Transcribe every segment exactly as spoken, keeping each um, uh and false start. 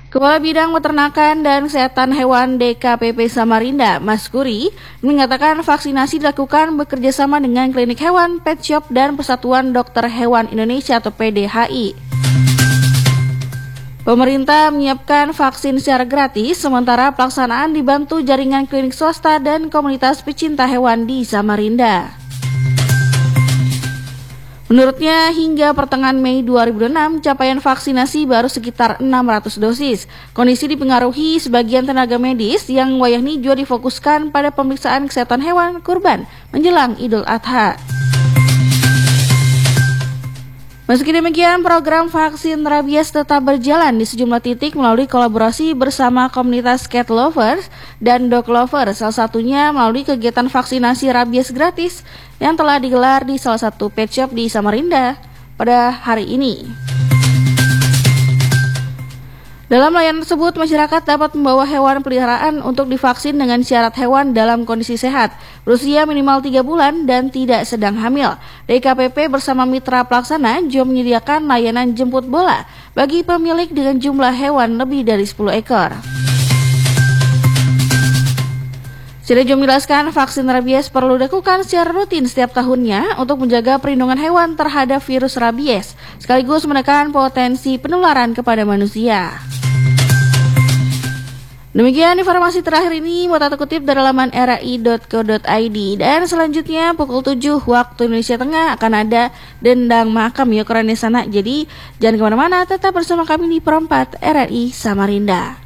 Kepala Bidang Peternakan dan Kesehatan Hewan D K P P Samarinda, Mas Kuri, mengatakan vaksinasi dilakukan bekerjasama dengan klinik hewan, pet shop, dan Persatuan Dokter Hewan Indonesia atau P D H I. Pemerintah menyiapkan vaksin secara gratis, sementara pelaksanaan dibantu jaringan klinik swasta dan komunitas pecinta hewan di Samarinda. Menurutnya, hingga pertengahan Mei dua ribu enam, capaian vaksinasi baru sekitar enam ratus dosis. Kondisi dipengaruhi sebagian tenaga medis yang wayahni juga difokuskan pada pemeriksaan kesehatan hewan kurban menjelang Idul Adha. Meski demikian, program vaksin rabies tetap berjalan di sejumlah titik melalui kolaborasi bersama komunitas cat lovers dan dog lovers, salah satunya melalui kegiatan vaksinasi rabies gratis yang telah digelar di salah satu pet shop di Samarinda pada hari ini. Dalam layanan tersebut, masyarakat dapat membawa hewan peliharaan untuk divaksin dengan syarat hewan dalam kondisi sehat, berusia minimal tiga bulan dan tidak sedang hamil. D K P P bersama mitra pelaksana juga menyediakan layanan jemput bola bagi pemilik dengan jumlah hewan lebih dari sepuluh ekor. Sirajum menjelaskan vaksin rabies perlu dilakukan secara rutin setiap tahunnya untuk menjaga perlindungan hewan terhadap virus rabies, sekaligus menekan potensi penularan kepada manusia. Demikian informasi terakhir ini buat atau kutip dari laman r a i dot co dot i d, dan selanjutnya pukul tujuh waktu Indonesia Tengah akan ada Dendang Makam Yokorane sana. Jadi jangan kemana-mana, tetap bersama kami di Perempat R R I Samarinda.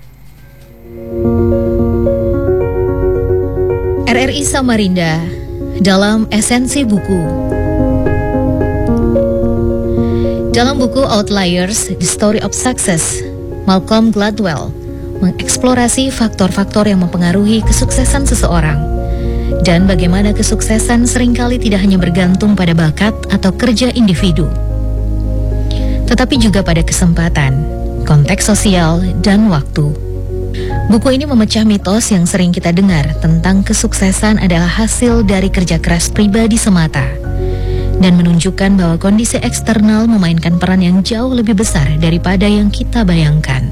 R R I Samarinda dalam esensi buku. Dalam buku Outliers, The Story of Success, Malcolm Gladwell mengeksplorasi faktor-faktor yang mempengaruhi kesuksesan seseorang dan bagaimana kesuksesan seringkali tidak hanya bergantung pada bakat atau kerja individu, tetapi juga pada kesempatan, konteks sosial, dan waktu. Buku ini memecah mitos yang sering kita dengar tentang kesuksesan adalah hasil dari kerja keras pribadi semata, dan menunjukkan bahwa kondisi eksternal memainkan peran yang jauh lebih besar daripada yang kita bayangkan.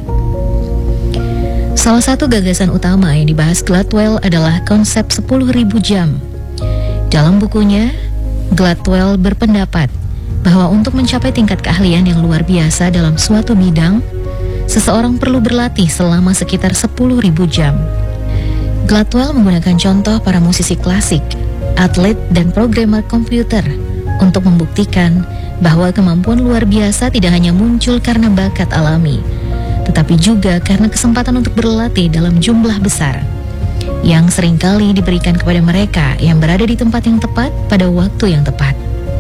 Salah satu gagasan utama yang dibahas Gladwell adalah konsep sepuluh ribu jam. Dalam bukunya, Gladwell berpendapat bahwa untuk mencapai tingkat keahlian yang luar biasa dalam suatu bidang, seseorang perlu berlatih selama sekitar sepuluh ribu jam. Gladwell menggunakan contoh para musisi klasik, atlet, dan programmer komputer untuk membuktikan bahwa kemampuan luar biasa tidak hanya muncul karena bakat alami, tetapi juga karena kesempatan untuk berlatih dalam jumlah besar yang seringkali diberikan kepada mereka yang berada di tempat yang tepat pada waktu yang tepat.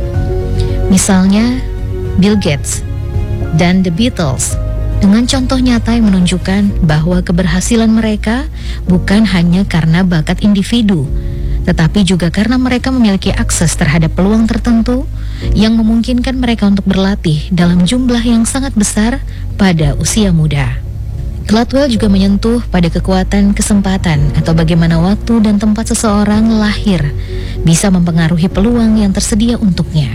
Misalnya, Bill Gates dan The Beatles dengan contoh nyata yang menunjukkan bahwa keberhasilan mereka bukan hanya karena bakat individu, tetapi juga karena mereka memiliki akses terhadap peluang tertentu yang memungkinkan mereka untuk berlatih dalam jumlah yang sangat besar pada usia muda. Gladwell juga menyentuh pada kekuatan kesempatan atau bagaimana waktu dan tempat seseorang lahir bisa mempengaruhi peluang yang tersedia untuknya.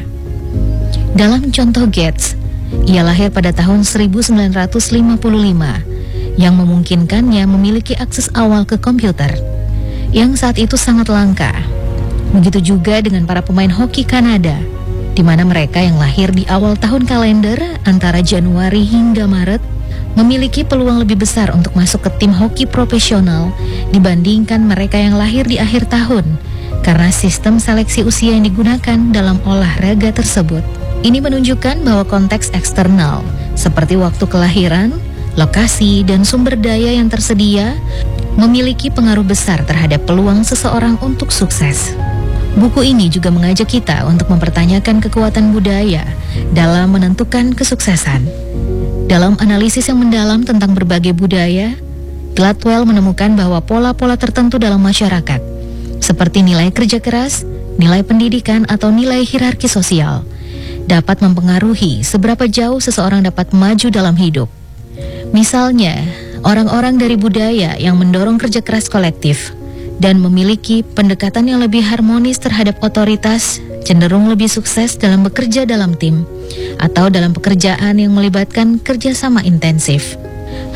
Dalam contoh Gates, ia lahir pada tahun seribu sembilan ratus lima puluh lima yang memungkinkannya memiliki akses awal ke komputer yang saat itu sangat langka. Begitu juga dengan para pemain hoki Kanada, di mana mereka yang lahir di awal tahun kalender antara Januari hingga Maret memiliki peluang lebih besar untuk masuk ke tim hoki profesional dibandingkan mereka yang lahir di akhir tahun karena sistem seleksi usia yang digunakan dalam olahraga tersebut. Ini menunjukkan bahwa konteks eksternal seperti waktu kelahiran, lokasi, dan sumber daya yang tersedia memiliki pengaruh besar terhadap peluang seseorang untuk sukses. Buku ini juga mengajak kita untuk mempertanyakan kekuatan budaya dalam menentukan kesuksesan. Dalam analisis yang mendalam tentang berbagai budaya, Gladwell menemukan bahwa pola-pola tertentu dalam masyarakat, seperti nilai kerja keras, nilai pendidikan, atau nilai hierarki sosial, dapat mempengaruhi seberapa jauh seseorang dapat maju dalam hidup. Misalnya, orang-orang dari budaya yang mendorong kerja keras kolektif dan memiliki pendekatan yang lebih harmonis terhadap otoritas cenderung lebih sukses dalam bekerja dalam tim atau dalam pekerjaan yang melibatkan kerjasama intensif.